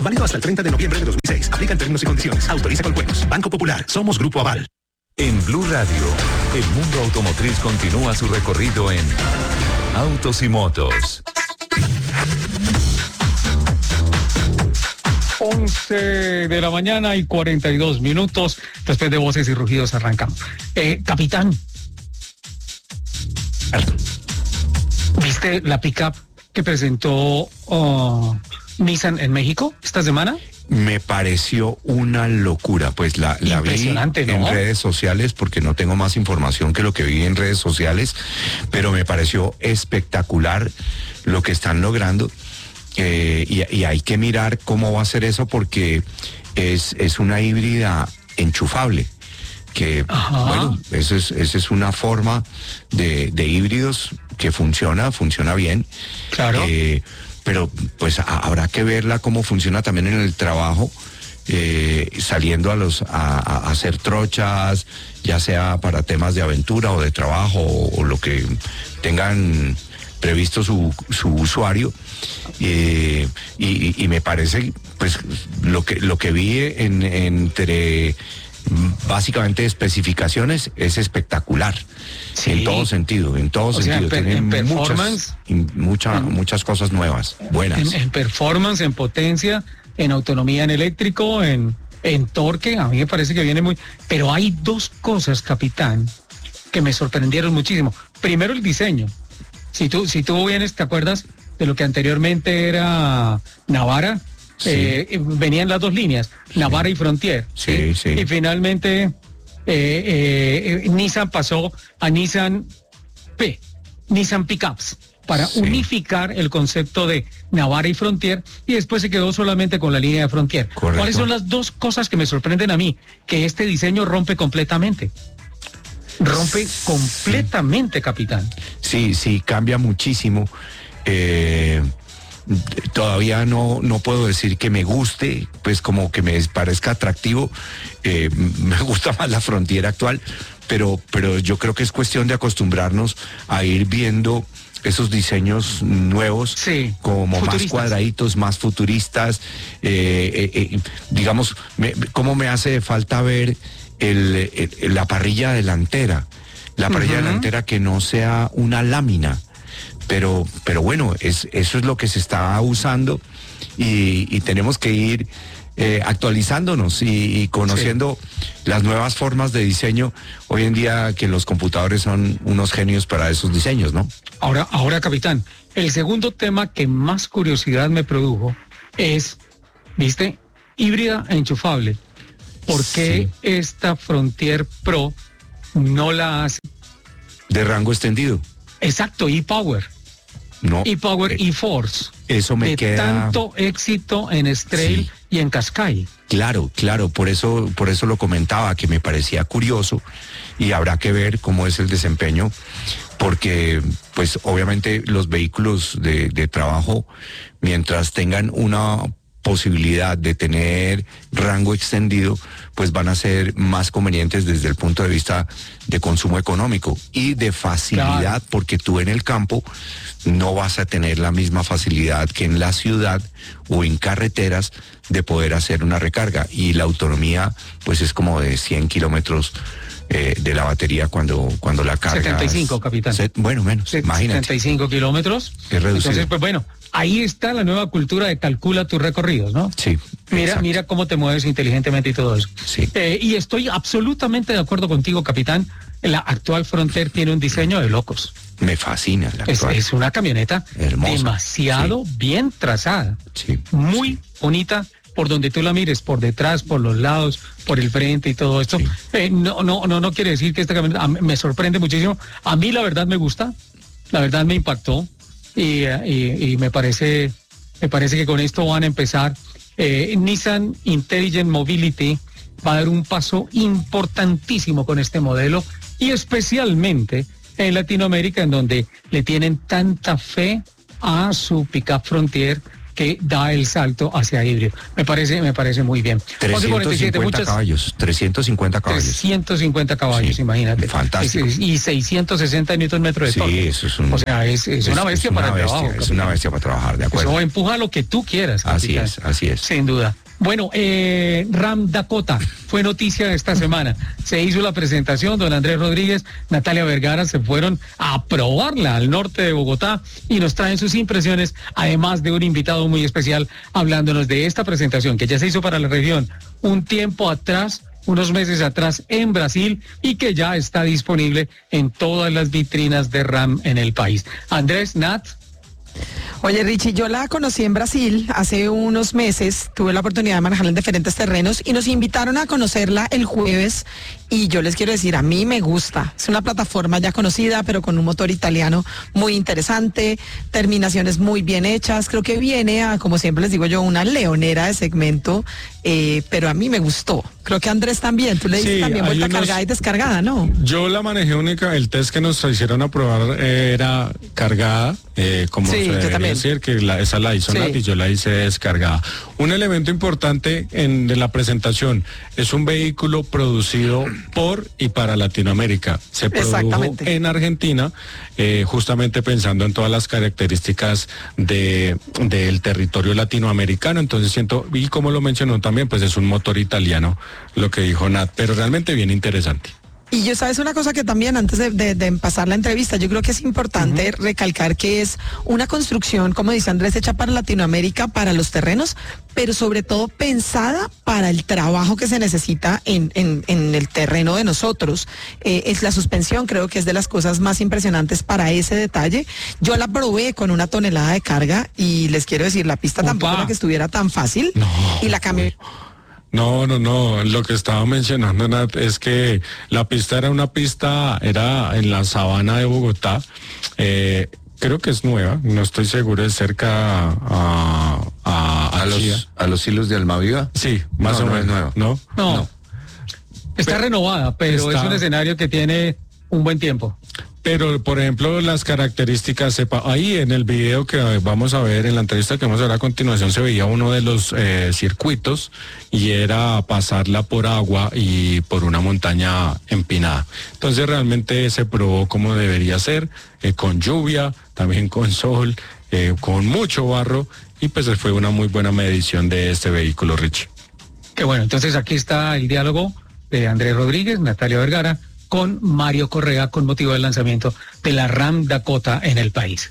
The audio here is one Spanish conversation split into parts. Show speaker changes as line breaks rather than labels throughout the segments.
Válido hasta el 30 de noviembre de 2006. Aplican términos y condiciones. Autoriza con juegos. Banco Popular. Somos Grupo Aval.
En Blue Radio, el mundo automotriz continúa su recorrido en Autos y Motos.
11 de la mañana y 42 minutos. Después de voces y rugidos arrancamos. Capitán, ¿viste la pickup que presentó Nissan en México esta semana?
Me pareció una locura, pues la vi en redes sociales porque no tengo más información que lo que vi en redes sociales, pero me pareció espectacular lo que están logrando y hay que mirar cómo va a ser eso porque es una híbrida enchufable, que bueno, esa es una forma de híbridos que funciona bien.
Claro.
Pero pues habrá que verla cómo funciona también en el trabajo, saliendo a hacer trochas, ya sea para temas de aventura o de trabajo o lo que tengan previsto su usuario. Y me parece pues lo que vi entre básicamente especificaciones es espectacular. Sí. En todo sentido.
En performance,
muchas cosas nuevas, buenas.
En performance, en potencia, en autonomía en eléctrico, en torque, a mí me parece que viene muy... Pero hay dos cosas, capitán, que me sorprendieron muchísimo. Primero, el diseño. Si tú vienes, ¿te acuerdas de lo que anteriormente era Navara? Sí. Venían las dos líneas, Navara y Frontier.
Sí.
Y finalmente Nissan pasó a Nissan Pickups, para unificar el concepto de Navara y Frontier, y después se quedó solamente con la línea de Frontier.
Correcto.
¿Cuáles son las dos cosas que me sorprenden a mí? Que este diseño rompe completamente. Capitán.
Sí, cambia muchísimo. Todavía no puedo decir que me guste, pues como que me parezca atractivo. Me gusta más la Frontier actual, pero yo creo que es cuestión de acostumbrarnos a ir viendo esos diseños nuevos, como más cuadraditos, más futuristas. Digamos, cómo me hace falta ver la parrilla delantera. La parrilla delantera que no sea una lámina. Pero bueno, eso es lo que se está usando y tenemos que ir actualizándonos y conociendo las nuevas formas de diseño. Hoy en día que los computadores son unos genios para esos diseños, ¿no?
Ahora, capitán, el segundo tema que más curiosidad me produjo es, ¿viste? Híbrida e enchufable. ¿Por qué esta Frontier Pro no la hace?
De rango extendido.
Exacto, e-Power.
No.
E-Power, e-Force.
Eso me queda...
tanto éxito en Strail y en Qashqai.
Claro, por eso lo comentaba, que me parecía curioso y habrá que ver cómo es el desempeño, porque pues obviamente los vehículos de trabajo, mientras tengan una posibilidad de tener rango extendido, pues van a ser más convenientes desde el punto de vista de consumo económico y de facilidad, porque tú en el campo no vas a tener la misma facilidad que en la ciudad o en carreteras de poder hacer una recarga, y la autonomía pues es como de 100 kilómetros de la batería cuando la cargas.
75, capitán.
Bueno, menos, imagínate.
75 kilómetros.
Es reducido.
Entonces, pues bueno, ahí está la nueva cultura de calcula tus recorridos, ¿no?
Sí.
Mira cómo te mueves inteligentemente y todo eso.
Sí.
Y estoy absolutamente de acuerdo contigo, capitán. La actual Frontier tiene un diseño de locos.
Me fascina la actual.
Es una camioneta
hermosa,
demasiado bien trazada.
Sí.
Muy bonita. Por donde tú la mires, por detrás, por los lados, por el frente y todo esto. Sí. No quiere decir que esta camioneta me sorprende muchísimo. A mí la verdad me gusta, la verdad me impactó y me parece que con esto van a empezar. Nissan Intelligent Mobility va a dar un paso importantísimo con este modelo, y especialmente en Latinoamérica, en donde le tienen tanta fe a su pickup Frontier, que da el salto hacia híbrido. Me parece muy bien.
350 caballos, 350 caballos.
350 caballos,
Sí,
imagínate.
fantástico.
Y 660 Nm de torque.
Sí, eso es un...
O sea, es una bestia para el trabajo.
Es una bestia para trabajar, de acuerdo.
Eso empuja lo que tú quieras.
Así
capitán.
es, así es.
Sin duda. Bueno, Ram Dakota fue noticia esta semana. Se hizo la presentación, don Andrés Rodríguez, Natalia Vergara se fueron a probarla al norte de Bogotá y nos traen sus impresiones, además de un invitado muy especial hablándonos de esta presentación que ya se hizo para la región un tiempo atrás, unos meses atrás en Brasil y que ya está disponible en todas las vitrinas de Ram en el país. Andrés, Nat.
Oye, Richie, yo la conocí en Brasil hace unos meses, tuve la oportunidad de manejarla en diferentes terrenos y nos invitaron a conocerla el jueves y yo les quiero decir, a mí me gusta. Es una plataforma ya conocida, pero con un motor italiano muy interesante, terminaciones muy bien hechas. Creo que viene a, como siempre les digo yo, una leonera de segmento, pero a mí me gustó. Creo que Andrés también, tú le dices también vuelta cargada y descargada, ¿no?
Yo la manejé única, el test que nos hicieron a probar era cargada, como
Sí,
se
yo
debería
también.
decir, que esa la hizo
Sí.
Nat y yo la hice descargada. Un elemento importante de la presentación, es un vehículo producido por y para Latinoamérica. Se produjo
Exactamente.
en Argentina, justamente pensando en todas las características del territorio latinoamericano. Entonces siento, y como lo mencionó también, pues es un motor italiano, lo que dijo Nat, pero realmente bien interesante.
Y yo, sabes una cosa que también antes de pasar la entrevista, yo creo que es importante recalcar que es una construcción, como dice Andrés, hecha para Latinoamérica, para los terrenos, pero sobre todo pensada para el trabajo que se necesita en el terreno de nosotros. Es la suspensión, creo que es de las cosas más impresionantes para ese detalle. Yo la probé con 1 tonelada de carga y les quiero decir, la pista tampoco era que estuviera tan fácil y la camioneta...
No, lo que estaba mencionando, Nat, es que la pista era en la sabana de Bogotá, creo que es nueva, no estoy seguro, es cerca
a los hilos de Almaviva.
Sí, más o
No, no
menos.
es nueva.
¿No?
No. Está renovada, pero es un escenario que tiene un buen tiempo.
Pero, por ejemplo, las características, ahí en el video que vamos a ver, en la entrevista que vamos a ver a continuación, se veía uno de los circuitos y era pasarla por agua y por una montaña empinada. Entonces realmente se probó como debería ser, con lluvia, también con sol, con mucho barro, y pues fue una muy buena medición de este vehículo, Richie.
Qué bueno, entonces aquí está el diálogo de Andrés Rodríguez, Natalia Vergara, con Mario Correa con motivo del lanzamiento de la Ram Dakota en el país.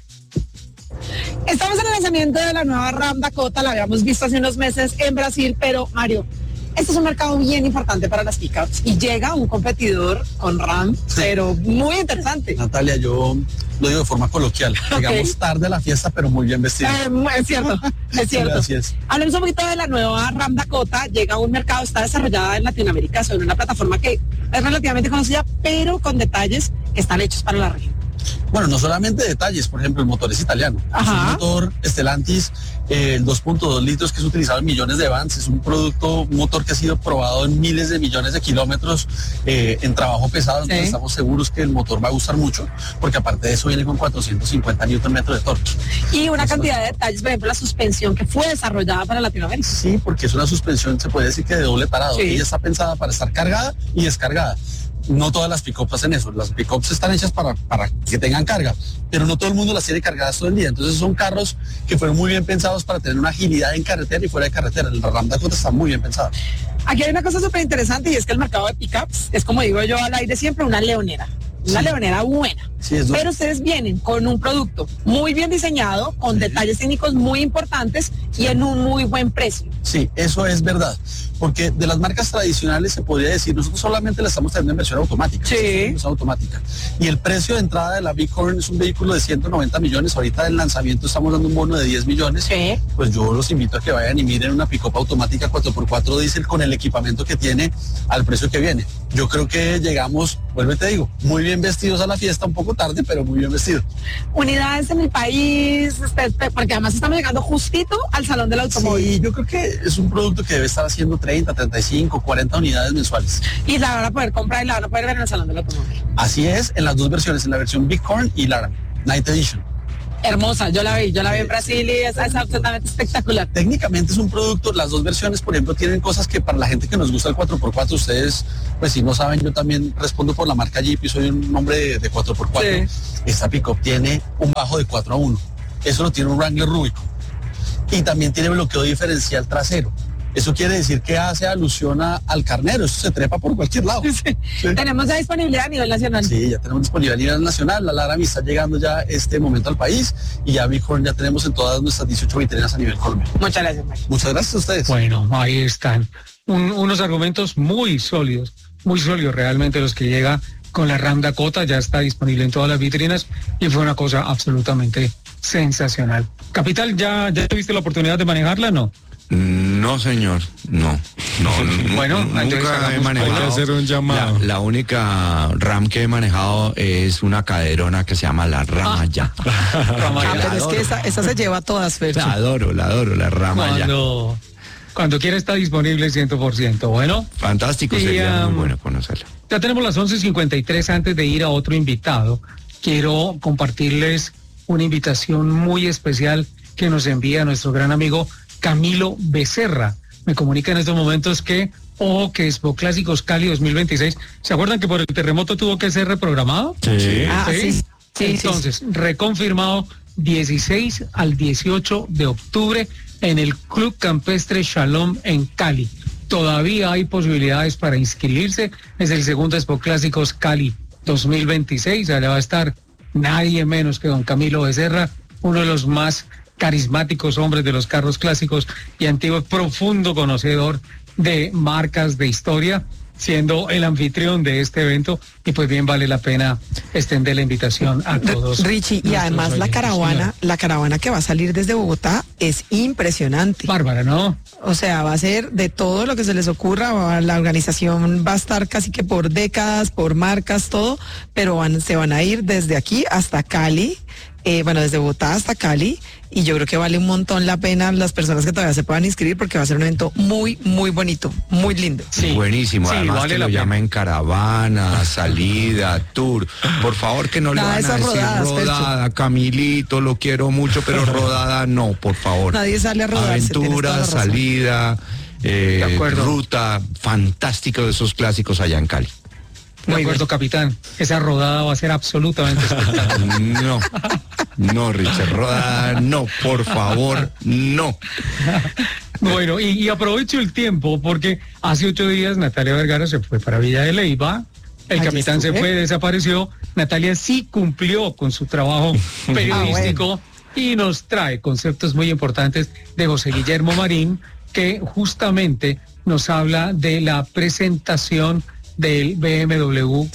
Estamos en el lanzamiento de la nueva Ram Dakota, la habíamos visto hace unos meses en Brasil, pero Mario, este es un mercado bien importante para las pickups y llega un competidor con Ram, pero muy interesante.
Natalia, yo lo digo de forma coloquial, llegamos tarde a la fiesta, pero muy bien vestidos.
Es cierto, es cierto.
Gracias.
Hablemos un poquito de la nueva Ram Dakota, llega a un mercado, está desarrollada en Latinoamérica sobre una plataforma que es relativamente conocida, pero con detalles que están hechos para la región.
Bueno, no solamente detalles, por ejemplo, el motor es italiano.
Ajá.
Es un motor Stellantis, el 2.2 litros que es utilizado en millones de vans. Es un motor que ha sido probado en miles de millones de kilómetros en trabajo pesado. Entonces
Sí.
estamos seguros que el motor va a gustar mucho, porque aparte de eso viene con 450 Nm de torque.
Y una cantidad de detalles, por ejemplo, la suspensión que fue desarrollada para Latinoamérica.
Sí, porque es una suspensión, se puede decir que de doble parado.
Sí.
Ella está pensada para estar cargada y descargada. No todas las pick-ups hacen eso. Las pick-ups están hechas para que tengan carga, pero no todo el mundo las tiene cargadas todo el día. Entonces son carros que fueron muy bien pensados para tener una agilidad en carretera y fuera de carretera. El Ram Dakota está muy bien pensado.
Aquí hay una cosa súper interesante y es que el mercado de pickups es, como digo yo al aire siempre, una leonera. Una
Sí.
leonera buena.
Sí, es duro.
Pero ustedes vienen con un producto muy bien diseñado, con detalles técnicos muy importantes y en un muy buen precio.
Sí, eso es verdad. Porque de las marcas tradicionales se podría decir, nosotros solamente la estamos teniendo en versión automática.
Sí.
Es automática. Y el precio de entrada de la Bighorn es un vehículo de 190 millones. Ahorita del lanzamiento estamos dando un bono de 10 millones.
Sí.
Pues yo los invito a que vayan y miren una pick-up automática 4x4 diésel con el equipamiento que tiene al precio que viene. Yo creo que llegamos, vuelvo y te digo, muy bien vestidos a la fiesta, un poco tarde, pero muy bien vestidos.
Unidades en el país, porque además estamos llegando justito al Salón del Automóvil.
Sí, yo creo que es un producto que debe estar haciendo 30, 35, 40 unidades mensuales.
Y la van a poder comprar y la van a poder ver en el Salón del Automóvil.
Así es, en las dos versiones, en la versión Bighorn y la Night Edition.
Hermosa, yo la vi en Brasil y es absolutamente espectacular.
Técnicamente es un producto, las dos versiones, por ejemplo, tienen cosas que para la gente que nos gusta el 4x4, ustedes, pues si no saben, yo también respondo por la marca Jeep y soy un hombre de 4x4. Sí. Esta pick-up tiene un bajo de 4-1, eso lo tiene un Wrangler Rubicon. Y también tiene bloqueo diferencial trasero. Eso quiere decir que hace alusión al carnero, eso se trepa por cualquier lado.
Sí. Sí. Tenemos ya disponibilidad a nivel nacional.
Sí, ya tenemos disponibilidad a nivel nacional. La Laramie está llegando ya este momento al país y ya Bighorn ya tenemos en todas nuestras 18 vitrinas a nivel Colombia.
Muchas gracias, Mike.
Muchas gracias a ustedes.
Bueno, ahí están. Unos argumentos muy sólidos realmente los que llega con la Ram Dakota, ya está disponible en todas las vitrinas y fue una cosa absolutamente sensacional. Capital, ¿ya tuviste la oportunidad de manejarla, no?
No, señor, no.
Bueno,
nunca he manejado.
Hay que hacer un llamado.
La única RAM que he manejado es una caderona que se llama la Ramaya.
Pero es que esa se lleva a todas, Fercho.
La adoro, la Ramaya.
Cuando quiera está disponible 100%. Bueno.
Fantástico, sería muy bueno conocerlo.
Ya tenemos las 11:53. Antes de ir a otro invitado, quiero compartirles una invitación muy especial que nos envía nuestro gran amigo Camilo Becerra. Me comunica en estos momentos que Expo Clásicos Cali 2026. ¿Se acuerdan que por el terremoto tuvo que ser reprogramado?
Sí.
Sí. Entonces, reconfirmado 16 al 18 de octubre en el Club Campestre Shalom en Cali. Todavía hay posibilidades para inscribirse. Es el segundo Expo Clásicos Cali 2026. Allá va a estar nadie menos que don Camilo Becerra, uno de los más carismáticos hombres de los carros clásicos y antiguos, profundo conocedor de marcas de historia, siendo el anfitrión de este evento, y pues bien vale la pena extender la invitación a todos.
Richie, y además oyentes, la caravana que va a salir desde Bogotá es impresionante.
Bárbara, ¿no?
O sea, va a ser de todo lo que se les ocurra, la organización va a estar casi que por décadas, por marcas, todo, pero se van a ir desde aquí hasta Cali, desde Bogotá hasta Cali, y yo creo que vale un montón la pena las personas que todavía se puedan inscribir porque va a ser un evento muy, muy bonito, muy lindo.
Sí. Buenísimo,
sí,
además
vale
que lo llamen caravana, salida, tour. Por favor, que no le van a decir rodada, Camilito, lo quiero mucho, pero rodada no, por favor.
Nadie sale a rodar.
Aventura, salida, ruta, fantástico de esos clásicos allá en Cali.
De acuerdo, capitán. Esa rodada va a ser absolutamente espectacular.
No, Richard, rodada, no, por favor, no.
Bueno, y aprovecho el tiempo porque hace 8 días Natalia Vergara se fue para Villa de Leyva. El capitán se fue, desapareció. Natalia sí cumplió con su trabajo periodístico y nos trae conceptos muy importantes de José Guillermo Marín, que justamente nos habla de la presentación del BMW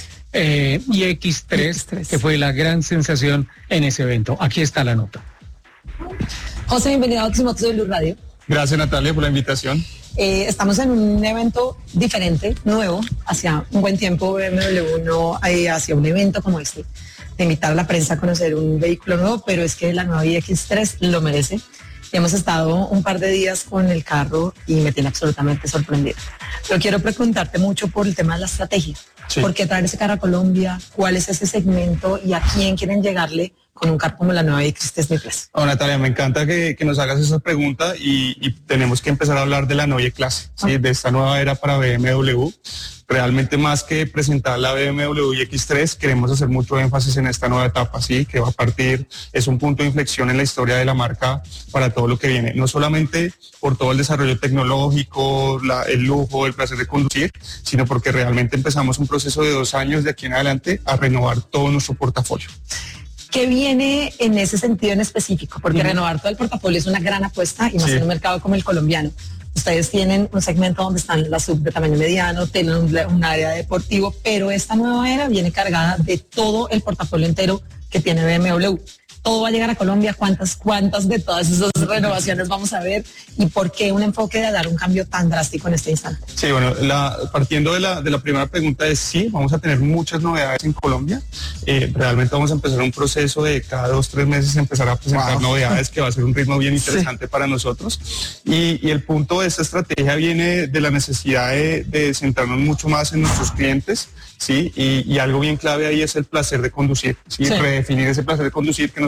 iX3, que fue la gran sensación en ese evento. Aquí está la nota.
José, bienvenido a Autos y Motos de Blue Radio.
Gracias, Natalia, por la invitación.
Estamos en un evento diferente, nuevo. Hacía un buen tiempo BMW no hacía un evento como este, de invitar a la prensa a conocer un vehículo nuevo, pero es que la nueva iX3 lo merece. Hemos estado un par de días con el carro y me tiene absolutamente sorprendida. Pero quiero preguntarte mucho por el tema de la estrategia. Sí. ¿Por qué traer ese carro a Colombia? ¿Cuál es ese segmento? ¿Y a quién quieren llegarle con un carro como la nueva iX3 Mi Plus?
Oh, Natalia, me encanta que nos hagas esa pregunta y tenemos que empezar a hablar de la nueva clase, ¿sí? De esta nueva era para BMW. Realmente más que presentar la BMW iX3, queremos hacer mucho énfasis en esta nueva etapa, ¿sí? Que va a partir, es un punto de inflexión en la historia de la marca para todo lo que viene, no solamente por todo el desarrollo tecnológico, el lujo, el placer de conducir, sino porque realmente empezamos un proceso de 2 años de aquí en adelante a renovar todo nuestro portafolio.
¿Qué viene en ese sentido en específico? Porque renovar todo el portafolio es una gran apuesta y más en un mercado como el colombiano. Ustedes tienen un segmento donde están las sub de tamaño mediano, tienen un área deportivo, pero esta nueva era viene cargada de todo el portafolio entero que tiene BMW. Todo va a llegar a Colombia. ¿Cuántas de todas esas renovaciones vamos a ver? ¿Y por qué un enfoque de dar un cambio tan drástico en este instante?
Sí, bueno, partiendo de la primera pregunta es sí, vamos a tener muchas novedades en Colombia. Realmente vamos a empezar un proceso de cada 2-3 meses empezar a presentar novedades que va a ser un ritmo bien interesante para nosotros. Y el punto de esta estrategia viene de la necesidad de centrarnos mucho más en nuestros clientes, ¿sí? Y algo bien clave ahí es el placer de conducir, ¿sí? Redefinir ese placer de conducir que nos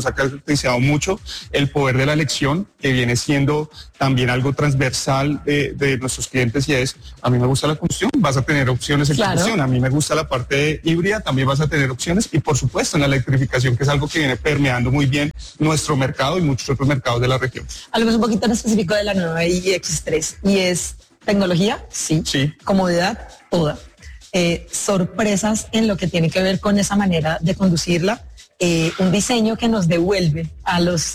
nos ha caracterizado mucho el poder de la elección, que viene siendo también algo transversal de nuestros clientes, y es, a mí me gusta la combustión, vas a tener opciones en combustión, a mí me gusta la parte híbrida, también vas a tener opciones, y por supuesto en la electrificación, que es algo que viene permeando muy bien nuestro mercado y muchos otros mercados de la región.
Hablemos un poquito en específico de la nueva iX3, y es tecnología, sí. Comodidad, toda. Sorpresas en lo que tiene que ver con esa manera de conducirla, un diseño que nos devuelve a los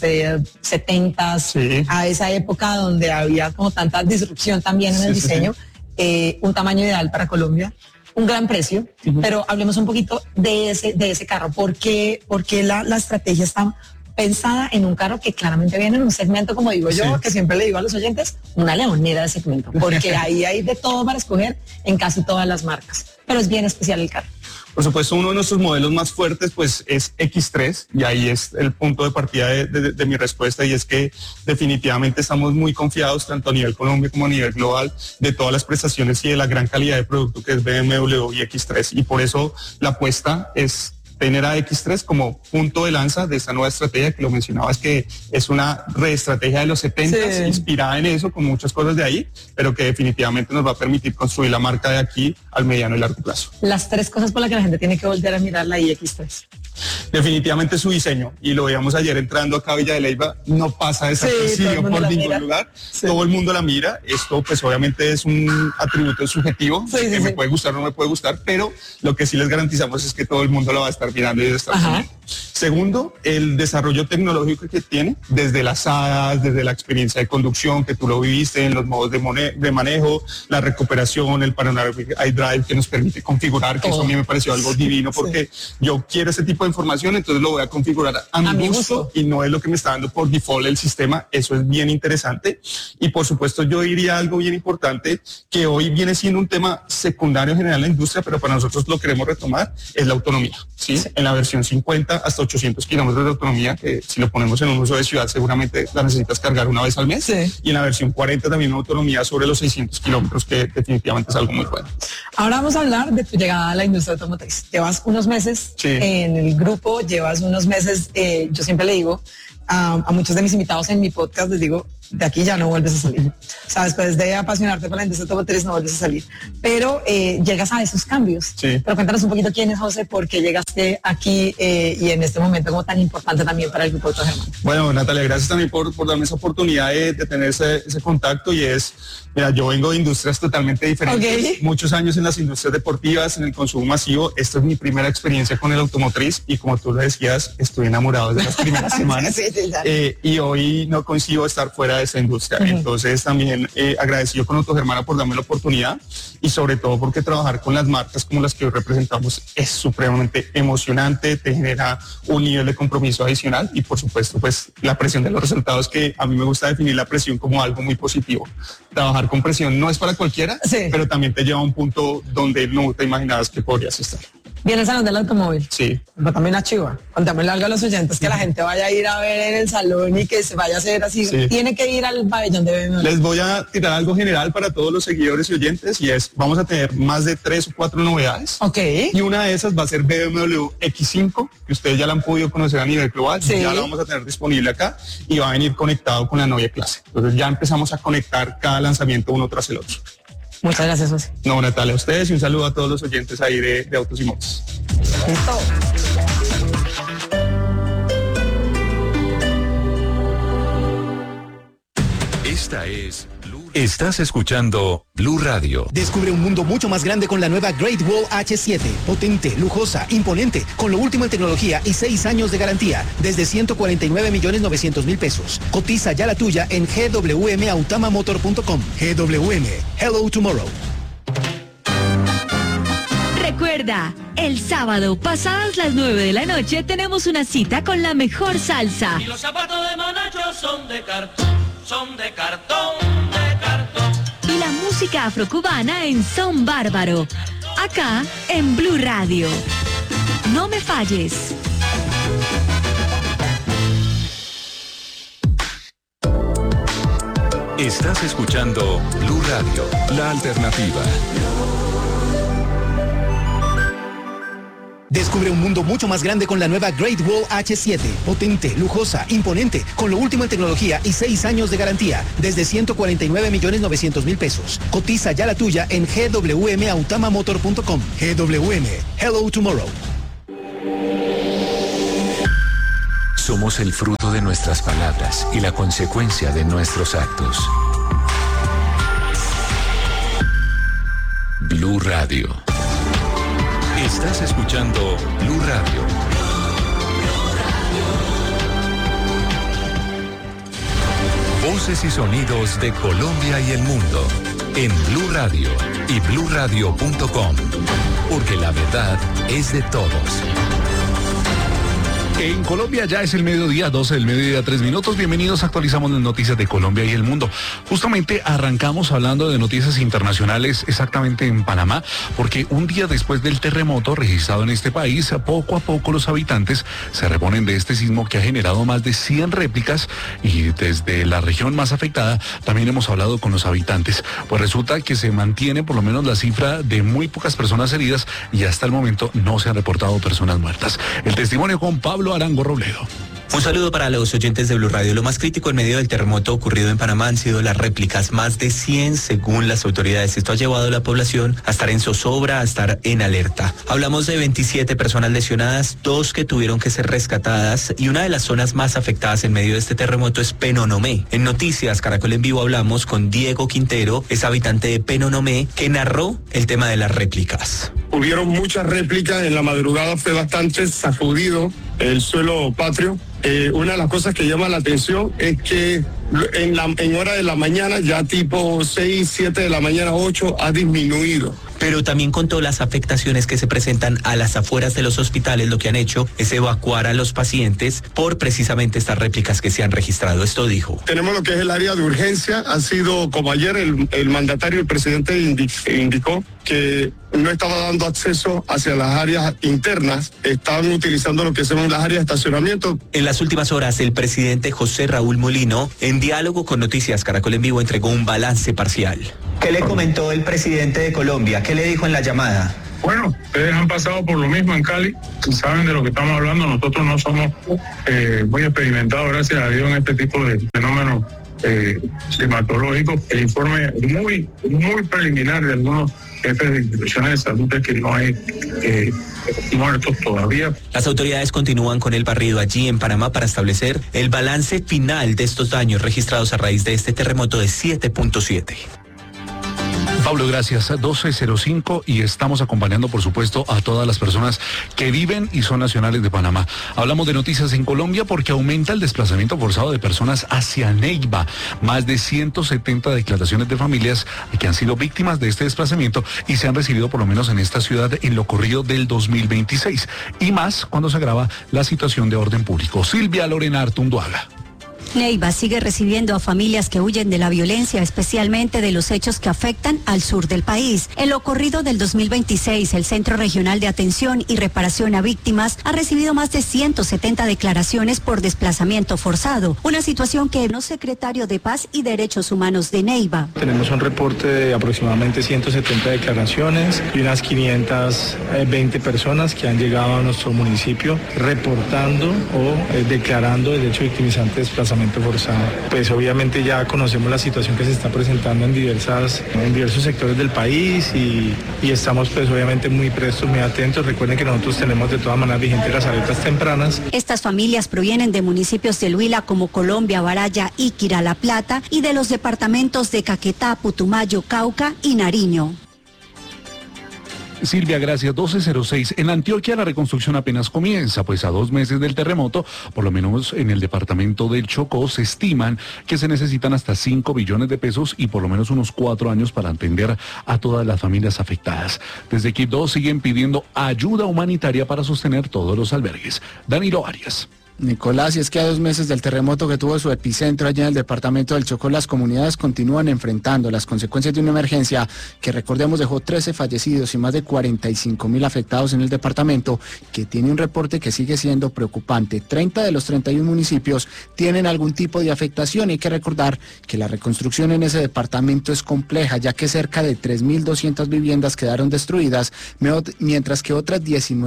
70s, a esa época donde había como tanta disrupción también en el diseño, un tamaño ideal para Colombia, un gran precio, pero hablemos un poquito de ese carro. ¿Por qué la estrategia está pensada en un carro que claramente viene en un segmento, como digo yo, que siempre le digo a los oyentes, una leonera de segmento, porque ahí hay de todo para escoger en casi todas las marcas, pero es bien especial el carro?
Por supuesto, uno de nuestros modelos más fuertes pues es X3, y ahí es el punto de partida de mi respuesta, y es que definitivamente estamos muy confiados tanto a nivel Colombia como a nivel global de todas las prestaciones y de la gran calidad de producto que es BMW y X3, y por eso la apuesta es tener a X3 como punto de lanza de esta nueva estrategia, que lo mencionabas, que es una reestrategia de los 70, inspirada en eso, con muchas cosas de ahí, pero que definitivamente nos va a permitir construir la marca de aquí al mediano y largo plazo.
Las 3 cosas por las que la gente tiene que volver a mirar la iX3.
Definitivamente su diseño, y lo veíamos ayer entrando acá a Villa de Leyva, no pasa desapercibido por ningún lugar, todo el mundo la mira. Esto pues obviamente es un atributo subjetivo, que me puede gustar o no me puede gustar, pero lo que sí les garantizamos es que todo el mundo la va a estar mirando y estar mirando. Segundo, el desarrollo tecnológico que tiene, desde las hadas, desde la experiencia de conducción, que tú lo viviste en los modos de manejo, la recuperación, el Panoramic iDrive, que nos permite configurar, que eso a mí me pareció algo divino, porque yo quiero ese tipo de información, entonces lo voy a configurar a mi gusto, y no es lo que me está dando por default el sistema. Eso es bien interesante. Y por supuesto yo diría algo bien importante, que hoy viene siendo un tema secundario general en la industria, pero para nosotros lo queremos retomar, es la autonomía. ¿Sí? En la versión 50 hasta 800 kilómetros de autonomía, que si lo ponemos en un uso de ciudad seguramente la necesitas cargar una vez al mes, y en la versión 40 también una autonomía sobre los 600 kilómetros, que definitivamente es algo muy bueno.
Ahora vamos a hablar de tu llegada a la industria automotriz. Llevas unos meses en el grupo, llevas unos meses, yo siempre le digo a muchos de mis invitados en mi podcast, les digo, de aquí ya no vuelves a salir. O sea, después de apasionarte por la industria automotriz no vuelves a salir. Pero llegas a esos cambios. Pero cuéntanos un poquito quién es José, por qué llegaste aquí y en este momento como tan importante también para el grupo Autogermana.
Bueno, Natalia, gracias también por darme esa oportunidad de tener ese contacto, y es, mira, yo vengo de industrias totalmente diferentes, muchos años en las industrias deportivas, en el consumo masivo. Esta es mi primera experiencia con el automotriz, y como tú lo decías, estoy enamorado desde las primeras semanas, y hoy no consigo estar fuera de esa industria. Entonces también agradecido con Autogermana por darme la oportunidad, y sobre todo porque trabajar con las marcas como las que hoy representamos es supremamente emocionante, te genera un nivel de compromiso adicional, y por supuesto pues la presión de los resultados, que a mí me gusta definir la presión como algo muy positivo. Trabajar con presión no es para cualquiera, pero también te lleva a un punto donde no te imaginabas que podrías estar.
¿Vienes al salón del automóvil?
Sí.
Pero también a Chiva. Contémosle algo a los oyentes, que la gente vaya a ir a ver en el salón y que se vaya a hacer así. Tiene que ir al pabellón de BMW.
Les voy a tirar algo general para todos los seguidores y oyentes, y es, vamos a tener más de 3 o 4 novedades. Y una de esas va a ser BMW X5, que ustedes ya la han podido conocer a nivel global. Ya la vamos a tener disponible acá, y va a venir conectado con la Neue Klasse. Entonces ya empezamos a conectar cada lanzamiento uno tras el otro.
Muchas gracias, José.
No, Natalia, a ustedes, y un saludo a todos los oyentes ahí de Autos y Motos.
Listo.
Estás escuchando Blue Radio.
Descubre un mundo mucho más grande con la nueva Great Wall H7. Potente, lujosa, imponente, con lo último en tecnología y 6 años de garantía. Desde 149.900.000 pesos. Cotiza ya la tuya en gwmautamamotor.com. GWM. Hello Tomorrow.
Recuerda, el sábado, pasadas las 9 de la noche, tenemos una cita con la mejor salsa.
Y los zapatos de Manacho son de cartón, de cartón.
Y la música afrocubana en Son Bárbaro. Acá, en Blue Radio. No me falles.
Estás escuchando Blue Radio, la alternativa.
Descubre un mundo mucho más grande con la nueva Great Wall H7. Potente, lujosa, imponente, con lo último en tecnología y 6 años de garantía. Desde 149.900.000 pesos. Cotiza ya la tuya en gwmautamamotor.com. GWM. Hello Tomorrow.
Somos el fruto de nuestras palabras y la consecuencia de nuestros actos. Blue Radio. Estás escuchando Blue Radio. Voces y sonidos de Colombia y el mundo en Blue Radio y bluradio.com, porque la verdad es de todos.
En Colombia ya es el mediodía, 12 del mediodía, 3 minutos. Bienvenidos, actualizamos las noticias de Colombia y el mundo. Justamente arrancamos hablando de noticias internacionales exactamente en Panamá, porque un día después del terremoto registrado en este país, poco a poco los habitantes se reponen de este sismo que ha generado más de 100 réplicas, y desde la región más afectada también hemos hablado con los habitantes. Pues resulta que se mantiene por lo menos la cifra de muy pocas personas heridas y hasta el momento no se han reportado personas muertas. El testimonio con Pablo Arango Robledo.
Un saludo para los oyentes de Blue Radio. Lo más crítico en medio del terremoto ocurrido en Panamá han sido las réplicas, más de 100 según las autoridades. Esto ha llevado a la población a estar en zozobra, a estar en alerta. Hablamos de 27 personas lesionadas, 2 que tuvieron que ser rescatadas, y una de las zonas más afectadas en medio de este terremoto es Penonomé. En Noticias Caracol en Vivo hablamos con Diego Quintero, es habitante de Penonomé, que narró el tema de las réplicas.
Hubieron muchas réplicas, en la madrugada fue bastante sacudido el suelo patrio. Una de las cosas que llama la atención es que en hora de la mañana, ya tipo 6, 7 de la mañana, 8, ha disminuido.
Pero también contó las afectaciones que se presentan a las afueras de los hospitales. Lo que han hecho es evacuar a los pacientes por precisamente estas réplicas que se han registrado. Esto dijo.
Tenemos lo que es el área de urgencia. Ha sido, como ayer el mandatario, el presidente indicó que no estaba dando acceso hacia las áreas internas, estaban utilizando lo que son las áreas de estacionamiento.
En las últimas horas, el presidente José Raúl Molino, en diálogo con Noticias Caracol en Vivo, entregó un balance parcial.
¿Qué le comentó el presidente de Colombia? ¿Qué le dijo en la llamada?
Bueno, ustedes han pasado por lo mismo en Cali, saben de lo que estamos hablando. Nosotros no somos muy experimentados, gracias a Dios, en este tipo de fenómenos climatológicos. El informe muy preliminar de algunos jefes de instituciones de salud es que no hay muertos todavía.
Las autoridades continúan con el barrido allí en Panamá para establecer el balance final de estos daños registrados a raíz de este terremoto de 7.7.
Pablo, gracias. 12:05 y estamos acompañando, por supuesto, a todas las personas que viven y son nacionales de Panamá. Hablamos de noticias en Colombia porque aumenta el desplazamiento forzado de personas hacia Neiva. Más de 170 declaraciones de familias que han sido víctimas de este desplazamiento y se han recibido por lo menos en esta ciudad en lo corrido del 2026. Y más cuando se agrava la situación de orden público. Silvia Lorena Artunduaga.
Neiva sigue recibiendo a familias que huyen de la violencia, especialmente de los hechos que afectan al sur del país. En lo corrido del 2026, el Centro Regional de Atención y Reparación a Víctimas ha recibido más de 170 declaraciones por desplazamiento forzado, una situación que el secretario de Paz y Derechos Humanos de Neiva.
Tenemos un reporte de aproximadamente 170 declaraciones y unas 520 personas que han llegado a nuestro municipio reportando o declarando el hecho victimizante de desplazamiento forzado. Pues obviamente ya conocemos la situación que se está presentando en diversos sectores del país y estamos pues obviamente muy prestos, muy atentos. Recuerden que nosotros tenemos de todas maneras vigentes las alertas tempranas.
Estas familias provienen de municipios del Huila como Colombia, Baraya, Iquira, La Plata y de los departamentos de Caquetá, Putumayo, Cauca y Nariño.
Silvia, gracias. 12:06. En Antioquia la reconstrucción apenas comienza, pues a 2 meses del terremoto, por lo menos en el departamento del Chocó, se estiman que se necesitan hasta 5 billones de pesos y por lo menos unos 4 años para atender a todas las familias afectadas. Desde Quibdó siguen pidiendo ayuda humanitaria para sostener todos los albergues. Danilo Arias.
Nicolás, y es que a 2 meses del terremoto que tuvo su epicentro allá en el departamento del Chocó, las comunidades continúan enfrentando las consecuencias de una emergencia que, recordemos, dejó 13 fallecidos y más de 45.000 afectados en el departamento, que tiene un reporte que sigue siendo preocupante. 30 de los 31 municipios tienen algún tipo de afectación. Hay que recordar que la reconstrucción en ese departamento es compleja, ya que cerca de 3.200 viviendas quedaron destruidas, mientras que otras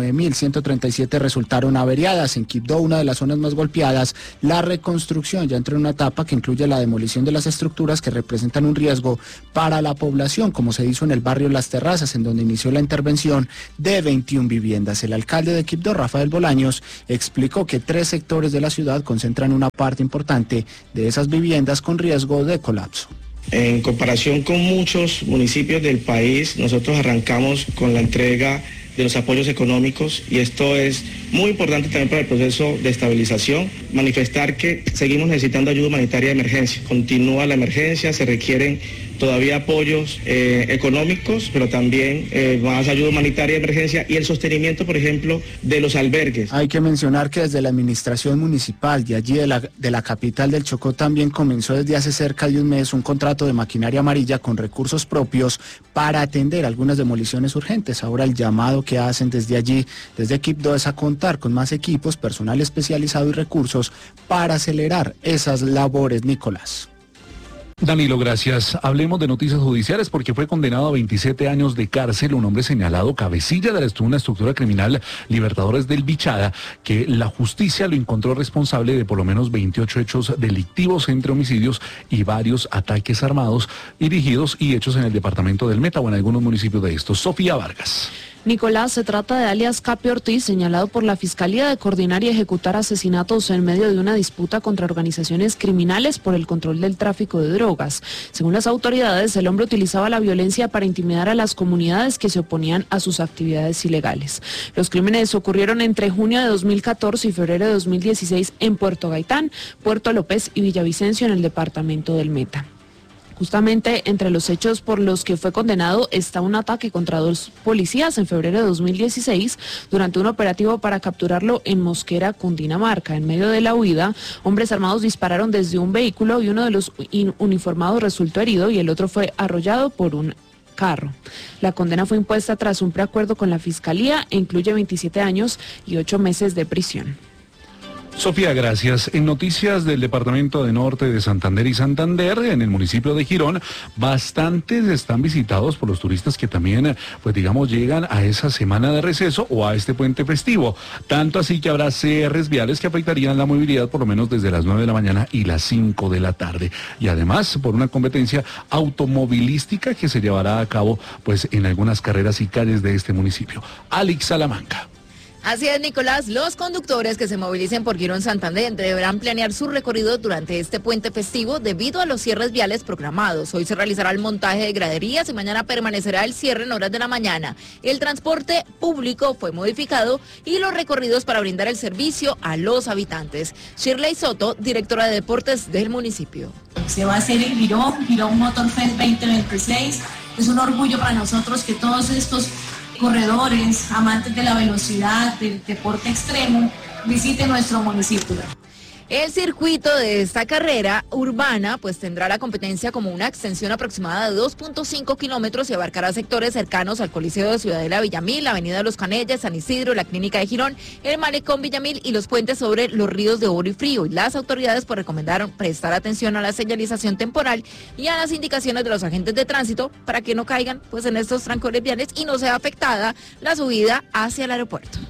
19.137 resultaron averiadas. En Quibdó, una de las zonas más golpeadas, la reconstrucción ya entra en una etapa que incluye la demolición de las estructuras que representan un riesgo para la población, como se hizo en el barrio Las Terrazas, en donde inició la intervención de 21 viviendas. El alcalde de Quibdó, Rafael Bolaños, explicó que 3 sectores de la ciudad concentran una parte importante de esas viviendas con riesgo de colapso.
En comparación con muchos municipios del país, nosotros arrancamos con la entrega de los apoyos económicos, y esto es muy importante también para el proceso de estabilización. Manifestar que seguimos necesitando ayuda humanitaria de emergencia. Continúa la emergencia, se requieren todavía apoyos económicos, pero también más ayuda humanitaria de emergencia y el sostenimiento, por ejemplo, de los albergues.
Hay que mencionar que desde la administración municipal de allí de la capital del Chocó también comenzó desde hace cerca de un mes un contrato de maquinaria amarilla con recursos propios para atender algunas demoliciones urgentes. Ahora el llamado que hacen desde allí, desde Quibdó, es a contar con más equipos, personal especializado y recursos para acelerar esas labores, Nicolás.
Danilo, gracias. Hablemos de noticias judiciales, porque fue condenado a 27 años de cárcel un hombre señalado cabecilla de una estructura criminal Libertadores del Bichada, que la justicia lo encontró responsable de por lo menos 28 hechos delictivos entre homicidios y varios ataques armados dirigidos y hechos en el departamento del Meta o en algunos municipios de estos. Sofía Vargas.
Nicolás, se trata de alias Capi Ortiz, señalado por la Fiscalía de coordinar y ejecutar asesinatos en medio de una disputa contra organizaciones criminales por el control del tráfico de drogas. Según las autoridades, el hombre utilizaba la violencia para intimidar a las comunidades que se oponían a sus actividades ilegales. Los crímenes ocurrieron entre junio de 2014 y febrero de 2016 en Puerto Gaitán, Puerto López y Villavicencio, en el departamento del Meta. Justamente entre los hechos por los que fue condenado está un ataque contra 2 policías en febrero de 2016 durante un operativo para capturarlo en Mosquera, Cundinamarca. En medio de la huida, hombres armados dispararon desde un vehículo y uno de los uniformados resultó herido y el otro fue arrollado por un carro. La condena fue impuesta tras un preacuerdo con la Fiscalía e incluye 27 años y 8 meses de prisión.
Sofía, gracias. En noticias del departamento de Norte de Santander y Santander, en el municipio de Girón, bastantes están visitados por los turistas que también, pues digamos, llegan a esa semana de receso o a este puente festivo. Tanto así que habrá cierres viales que afectarían la movilidad por lo menos desde las 9 de la mañana y las 5 de la tarde. Y además por una competencia automovilística que se llevará a cabo pues en algunas carreras y calles de este municipio. Alex Salamanca.
Así es, Nicolás. Los conductores que se movilicen por Girón Santander deberán planear su recorrido durante este puente festivo debido a los cierres viales programados. Hoy se realizará el montaje de graderías y mañana permanecerá el cierre en horas de la mañana. El transporte público fue modificado y los recorridos para brindar el servicio a los habitantes. Shirley Soto, directora de deportes del municipio.
Se va a hacer en Girón Motor Fest 2026. Es un orgullo para nosotros que todos estos corredores, amantes de la velocidad, del deporte extremo, visiten nuestro municipio.
El circuito de esta carrera urbana pues tendrá la competencia como una extensión aproximada de 2.5 kilómetros y abarcará sectores cercanos al Coliseo de Ciudadela Villamil, Avenida de los Canelles, San Isidro, la Clínica de Girón, el Malecón Villamil y los puentes sobre los ríos de Oro y Frío. Y las autoridades pues recomendaron prestar atención a la señalización temporal y a las indicaciones de los agentes de tránsito para que no caigan pues en estos trancones viales y no sea afectada la subida hacia el aeropuerto.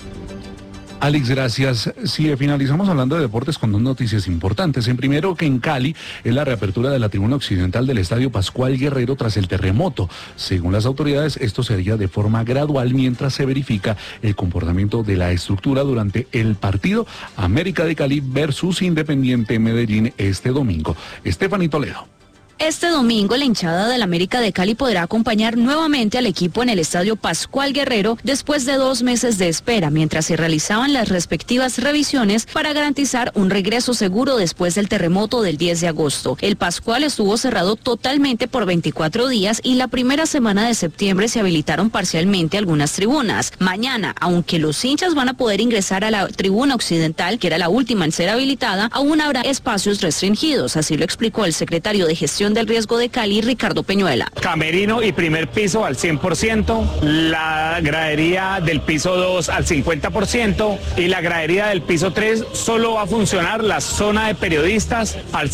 Alex, gracias. Sí, finalizamos hablando de deportes con 2 noticias importantes. En primero, que en Cali es la reapertura de la tribuna occidental del Estadio Pascual Guerrero tras el terremoto. Según las autoridades, esto sería de forma gradual mientras se verifica el comportamiento de la estructura durante el partido América de Cali versus Independiente Medellín este domingo. Estefanía Toledo.
Este domingo, la hinchada del América de Cali podrá acompañar nuevamente al equipo en el Estadio Pascual Guerrero después de 2 meses de espera, mientras se realizaban las respectivas revisiones para garantizar un regreso seguro después del terremoto del 10 de agosto. El Pascual estuvo cerrado totalmente por 24 días y la primera semana de septiembre se habilitaron parcialmente algunas tribunas. Mañana, aunque los hinchas van a poder ingresar a la tribuna occidental, que era la última en ser habilitada, aún habrá espacios restringidos, así lo explicó el secretario de Gestión del Riesgo de Cali, Ricardo Peñuela.
Camerino y primer piso al 100%, la gradería del piso 2 al 50% y la gradería del piso 3 solo va a funcionar la zona de periodistas al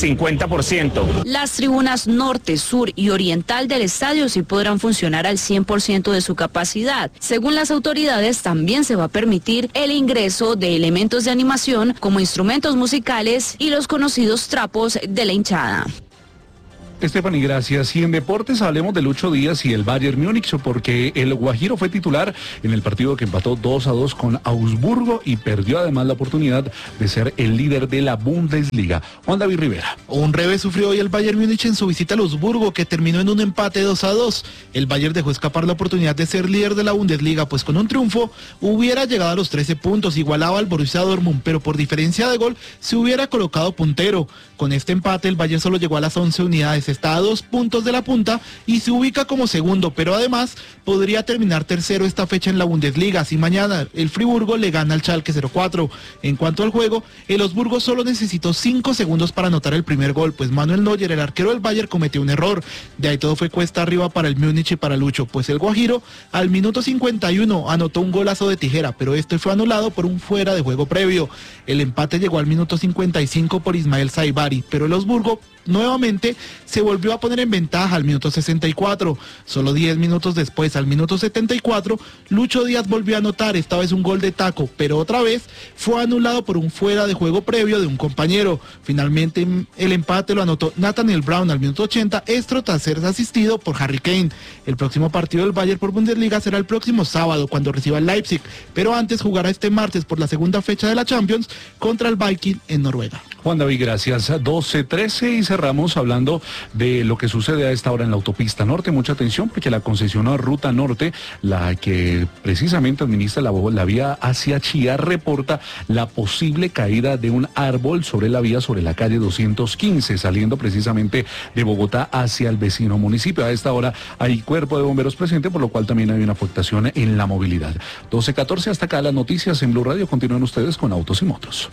50%.
Las tribunas norte, sur y oriental del estadio sí podrán funcionar al 100% de su capacidad. Según las autoridades, también se va a permitir el ingreso de elementos de animación como instrumentos musicales y los conocidos trapos de la hinchada.
Stephanie, gracias. Y en deportes hablemos de Lucho Díaz y el Bayern Múnich, porque el Guajiro fue titular en el partido que empató 2-2 con Augsburgo y perdió además la oportunidad de ser el líder de la Bundesliga. Juan David Rivera.
Un revés sufrió hoy el Bayern Múnich en su visita a Augsburgo, que terminó en un empate 2-2. El Bayern dejó escapar la oportunidad de ser líder de la Bundesliga, pues con un triunfo hubiera llegado a los 13 puntos, igualaba al Borussia Dortmund, pero por diferencia de gol se hubiera colocado puntero. Con este empate el Bayern solo llegó a las 11 unidades, está a 2 puntos de la punta y se ubica como segundo, pero además podría terminar tercero esta fecha en la Bundesliga si mañana el Friburgo le gana al Schalke 04. En cuanto al juego, el Augsburgo solo necesitó 5 segundos para anotar el primer gol, pues Manuel Neuer, el arquero del Bayern, cometió un error. De ahí todo fue cuesta arriba para el Múnich y para Lucho, pues el Guajiro al minuto 51 anotó un golazo de tijera, pero este fue anulado por un fuera de juego previo. El empate llegó al minuto 55 por Ismael Saibari, pero el Augsburgo nuevamente se volvió a poner en ventaja al minuto 64. Solo 10 minutos después, al minuto 74, Lucho Díaz volvió a anotar, esta vez un gol de taco, pero otra vez fue anulado por un fuera de juego previo de un compañero. Finalmente el empate lo anotó Nathaniel Brown al minuto 80, esto tras ser asistido por Harry Kane. El próximo partido del Bayern por Bundesliga será el próximo sábado cuando reciba el Leipzig, pero antes jugará este martes por la segunda fecha de la Champions contra el Viking en Noruega.
Juan David, gracias. 12:13 y cerramos hablando de lo que sucede a esta hora en la autopista norte. Mucha atención porque la concesionada Ruta Norte, la que precisamente administra la vía hacia Chía, reporta la posible caída de un árbol sobre la vía sobre la calle 215, saliendo precisamente de Bogotá hacia el vecino municipio. A esta hora hay cuerpo de bomberos presente, por lo cual también hay una afectación en la movilidad. 12:14, hasta acá las noticias en Blue Radio. Continúen ustedes con Autos y Motos.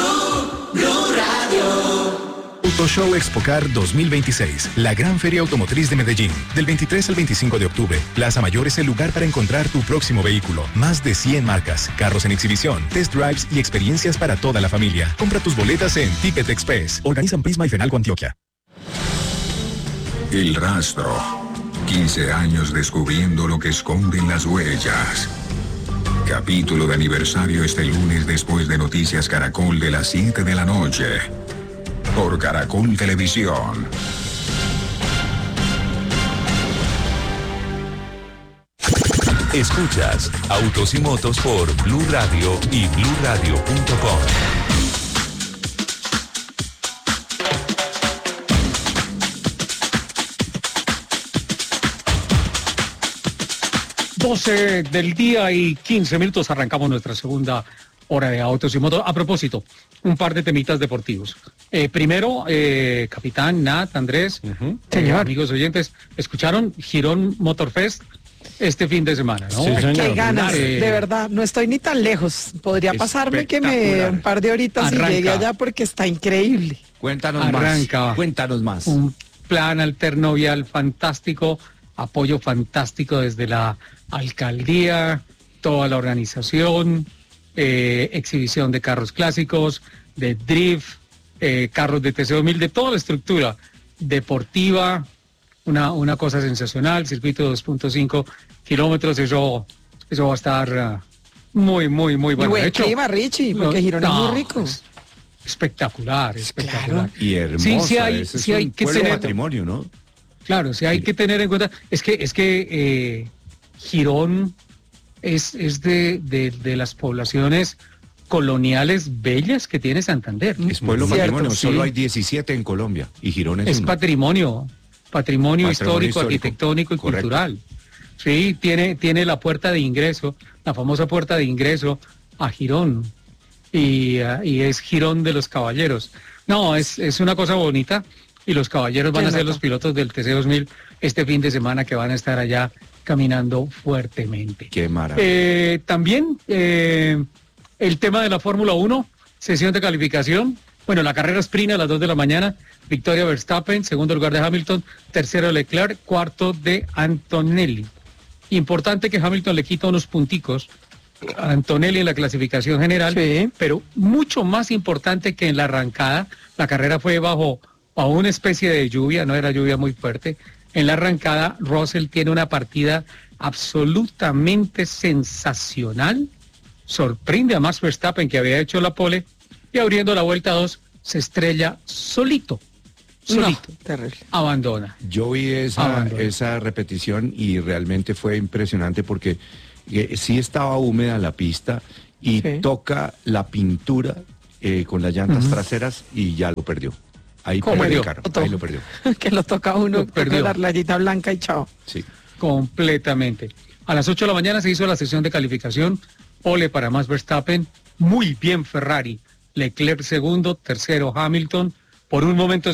Auto Show Expocar 2026, la gran feria automotriz de Medellín. Del 23 al 25 de octubre, Plaza Mayor es el lugar para encontrar tu próximo vehículo. Más de 100 marcas, carros en exhibición, test drives y experiencias para toda la familia. Compra tus boletas en Ticket Express. Organizan Prisma y Fenalco Antioquia.
El rastro. 15 años descubriendo lo que esconden las huellas. Capítulo de aniversario este lunes después de Noticias Caracol de las 7 de la noche. Por Caracol Televisión.
Escuchas Autos y Motos por Blue Radio y BlueRadio.com.
Doce del día y 15 minutos, arrancamos nuestra segunda hora de Autos y Motos. A propósito, un par de temitas deportivos. Primero, capitán, Nat, Andrés, amigos oyentes, ¿escucharon Girón Motorfest este fin de semana, no?
Sí, qué ganas, de verdad, no estoy ni tan lejos. Podría pasarme que un par de horitas y llegue allá porque está increíble.
Cuéntanos más.
Un plan alterno vial fantástico, apoyo fantástico desde la alcaldía, toda la organización, exhibición de carros clásicos, de drift, carros de TC2000, de toda la estructura deportiva, una cosa sensacional, circuito de 2.5 kilómetros, eso va a estar muy bueno.
Y buen clima, Richie, porque Girón es muy rico.
Espectacular.
Claro. Y hermosa,
sí hay que tener
patrimonio, ¿no?
Claro, sí hay que tener en cuenta, es que Girón es de las poblaciones coloniales bellas que tiene Santander.
Es pueblo patrimonio, solo hay 17 en Colombia y Girón es uno.
Patrimonio histórico, arquitectónico y cultural. Sí, tiene la puerta de ingreso, la famosa puerta de ingreso a Girón, y es Girón de los Caballeros. No, es una cosa bonita, y los caballeros van a ser los pilotos del TC2000 este fin de semana, que van a estar allá caminando fuertemente.
Qué maravilla.
También el tema de la Fórmula 1, sesión de calificación. Bueno, la carrera sprint a las 2 de la mañana, victoria Verstappen, segundo lugar de Hamilton, tercero Leclerc, cuarto de Antonelli. Importante que Hamilton le quita unos punticos a Antonelli en la clasificación general, pero mucho más importante que en la arrancada, la carrera fue bajo una especie de lluvia, no era lluvia muy fuerte. En la arrancada, Russell tiene una partida absolutamente sensacional, sorprende a Max Verstappen, que había hecho la pole, y abriendo la vuelta 2 se estrella solito.
Terrible.
Abandona.
Yo vi esa repetición y realmente fue impresionante porque sí estaba húmeda la pista y toca la pintura con las llantas traseras y ya lo perdió. Ahí perdió el carro, ahí lo perdió.
Que lo toca uno, perdió la rayita blanca y chao.
Sí.
Completamente. A las 8 de la mañana se hizo la sesión de calificación, pole para Max Verstappen, muy bien Ferrari, Leclerc segundo, tercero Hamilton, por un momento